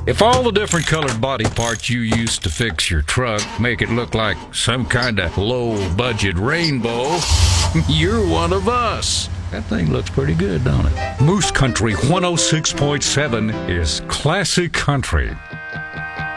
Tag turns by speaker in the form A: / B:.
A: If all the different colored body parts you used to fix your truck make it look like some kind of low-budget rainbow, you're one of us. That thing looks pretty good, don't it? Moose Country 106.7 is classic country.